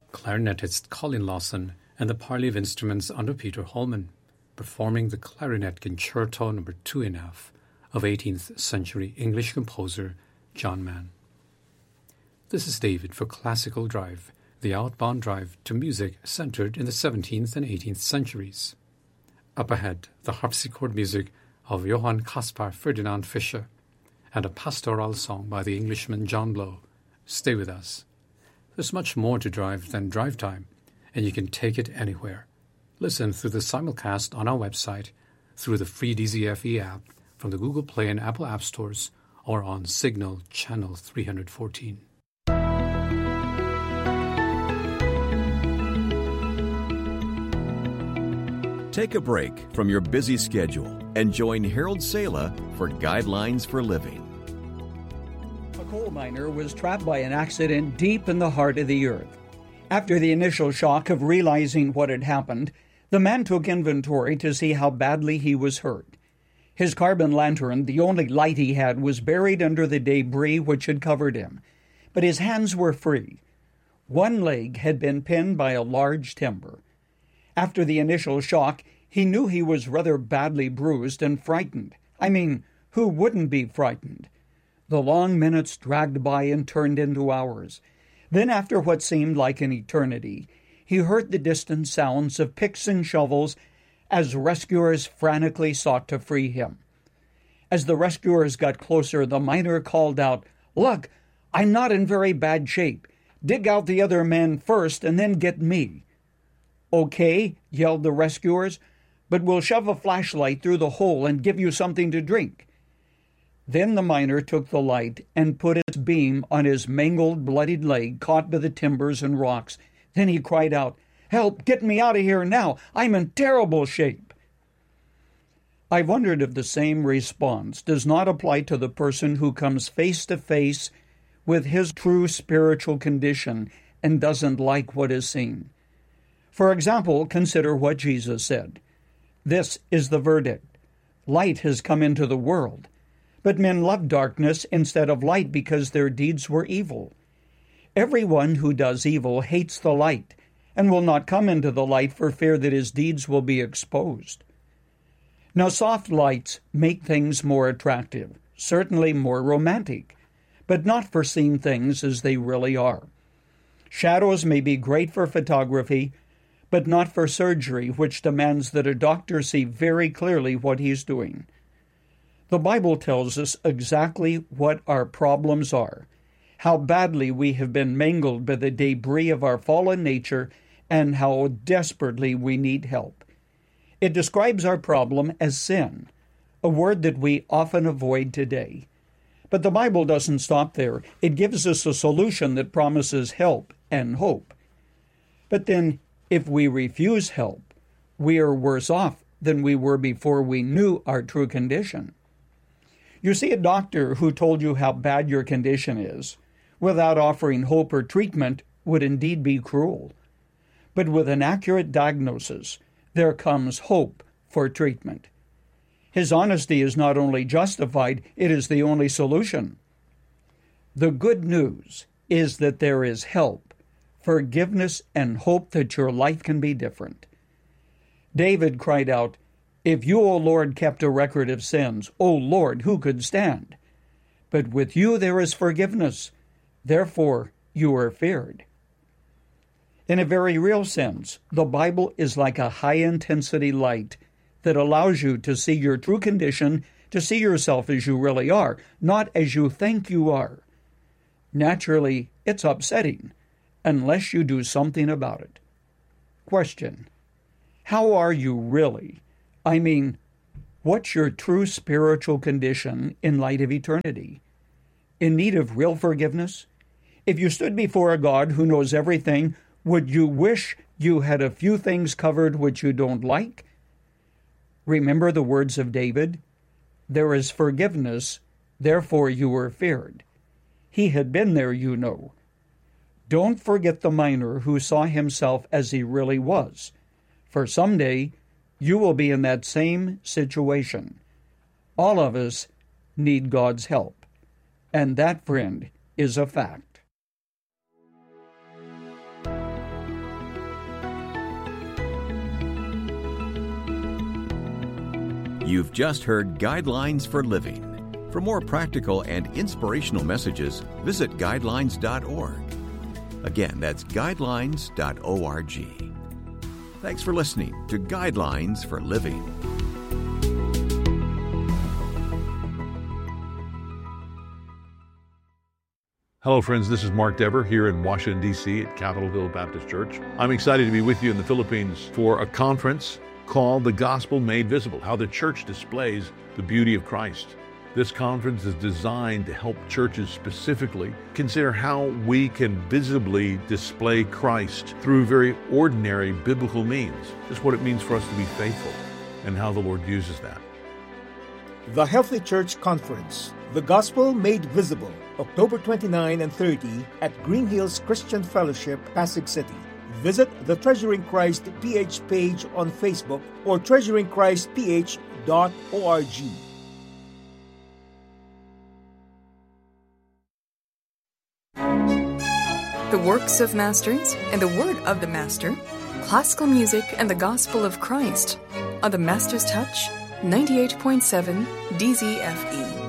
clarinetist Colin Lawson, and the parley of instruments under Peter Holman, performing the Clarinet Concerto No. 2 in F of 18th century English composer John Mann. This is David for Classical Drive, the outbound drive to music centered in the 17th and 18th centuries. Up ahead, the harpsichord music of Johann Caspar Ferdinand Fischer, and a pastoral song by the Englishman John Blow. Stay with us. There's much more to drive than drive time, and you can take it anywhere. Listen through the simulcast on our website, through the free DZFE app from the Google Play and Apple App Stores, or on Signal Channel 314. Take a break from your busy schedule and join Harold Sala for Guidelines for Living. A coal miner was trapped by an accident deep in the heart of the earth. After the initial shock of realizing what had happened, the man took inventory to see how badly he was hurt. His carbon lantern, the only light he had, was buried under the debris which had covered him, but his hands were free. One leg had been pinned by a large timber. After the initial shock, he knew he was rather badly bruised and frightened. Who wouldn't be frightened? The long minutes dragged by and turned into hours. Then, after what seemed like an eternity, he heard the distant sounds of picks and shovels as rescuers frantically sought to free him. As the rescuers got closer, the miner called out, "Look, I'm not in very bad shape. Dig out the other men first and then get me." "Okay," yelled the rescuers, "but we'll shove a flashlight through the hole and give you something to drink." Then the miner took the light and put its beam on his mangled, bloodied leg caught by the timbers and rocks. Then he cried out, "Help! Get me out of here now! I'm in terrible shape!" I wondered if the same response does not apply to the person who comes face to face with his true spiritual condition and doesn't like what is seen. For example, consider what Jesus said. "This is the verdict. Light has come into the world, but men loved darkness instead of light because their deeds were evil. Everyone who does evil hates the light and will not come into the light for fear that his deeds will be exposed." Now, soft lights make things more attractive, certainly more romantic, but not for seeing things as they really are. Shadows may be great for photography, but not for surgery, which demands that a doctor see very clearly what he's doing. The Bible tells us exactly what our problems are, how badly we have been mangled by the debris of our fallen nature, and how desperately we need help. It describes our problem as sin, a word that we often avoid today. But the Bible doesn't stop there. It gives us a solution that promises help and hope. But then, if we refuse help, we are worse off than we were before we knew our true condition. You see, a doctor who told you how bad your condition is, without offering hope or treatment, would indeed be cruel. But with an accurate diagnosis, there comes hope for treatment. His honesty is not only justified, it is the only solution. The good news is that there is help, forgiveness, and hope that your life can be different. David cried out, "If you, O Lord, kept a record of sins, O Lord, who could stand? But with you there is forgiveness, therefore you are feared." In a very real sense, the Bible is like a high-intensity light that allows you to see your true condition, to see yourself as you really are, not as you think you are. Naturally, it's upsetting, unless you do something about it. Question: how are you really? What's your true spiritual condition in light of eternity? In need of real forgiveness? If you stood before a God who knows everything, would you wish you had a few things covered which you don't like? Remember the words of David? "There is forgiveness, therefore you were feared." He had been there, you know. Don't forget the miner who saw himself as he really was, for someday you will be in that same situation. All of us need God's help, and that, friend, is a fact. You've just heard Guidelines for Living. For more practical and inspirational messages, visit guidelines.org. Again, that's guidelines.org. Thanks for listening to Guidelines for Living. Hello, friends. This is Mark Dever here in Washington, D.C. at Capitol Hill Baptist Church. I'm excited to be with you in the Philippines for a conference called The Gospel Made Visible, how the church displays the beauty of Christ. This conference is designed to help churches specifically consider how we can visibly display Christ through very ordinary biblical means, just what it means for us to be faithful and how the Lord uses that. The Healthy Church Conference, The Gospel Made Visible, October 29 and 30 at Green Hills Christian Fellowship, Pasig City. Visit the Treasuring Christ PH page on Facebook or treasuringchristph.org. The works of masters and the word of the master, classical music and the gospel of Christ on the Master's Touch 98.7 DZFE.